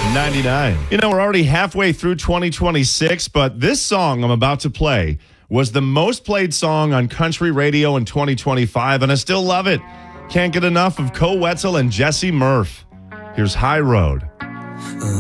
99. You know, we're already halfway through 2026, but this song I'm about to play was the most played song on country radio in 2025, and I still love it. Can't get enough of Koe Wetzel and Jesse Murph. Here's High Road.